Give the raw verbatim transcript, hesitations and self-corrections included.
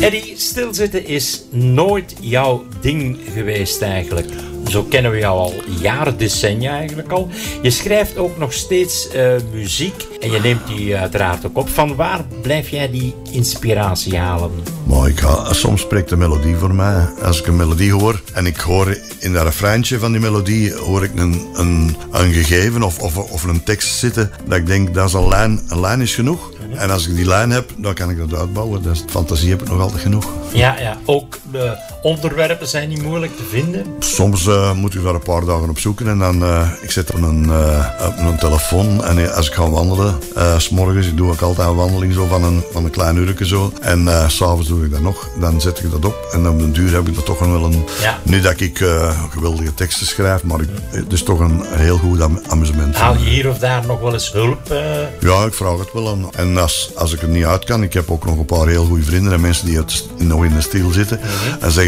Eddie, stilzitten is nooit jouw ding geweest eigenlijk. Zo kennen we jou al jaren, decennia eigenlijk al. Je schrijft ook nog steeds uh, muziek en je neemt die uiteraard ook op. Van waar blijf jij die inspiratie halen? Maar ik ga, soms spreekt de melodie voor mij. Als ik een melodie hoor en ik hoor in dat refreintje van die melodie hoor ik een, een, een gegeven of, of, of een tekst zitten dat ik denk dat is een lijn, een lijn is genoeg. En als ik die lijn heb, dan kan ik dat uitbouwen. Dus fantasie heb ik nog altijd genoeg. Ja, ja. Ook de onderwerpen zijn niet moeilijk te vinden. Soms uh, moet ik daar een paar dagen op zoeken. En dan, uh, ik zet op een, uh, op een telefoon. En als ik ga wandelen, uh, 's morgens, ik doe ook altijd een wandeling zo van een, van een klein uurtje zo. En uh, 's avonds doe ik dat nog. Dan zet ik dat op. En op den duur heb ik dat toch nog wel een... Ja. Niet dat ik uh, geweldige teksten schrijf, maar ik, het is toch een heel goed am- amusement. Haal je hier of daar nog wel eens hulp? Uh... Ja, ik vraag het wel aan. En als, als ik er niet uit kan, ik heb ook nog een paar heel goede vrienden en mensen die het nog in de stil zitten. Mm-hmm. En zeggen